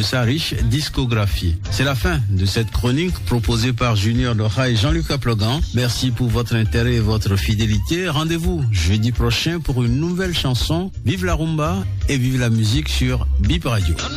sa riche discographie. C'est la fin de cette chronique proposée par Junior Dora et Jean-Luc Aplogan. Merci pour votre intérêt et votre fidélité. Rendez-vous jeudi prochain pour une nouvelle chanson. Vive la rumba et vive la musique sur Bip Radio.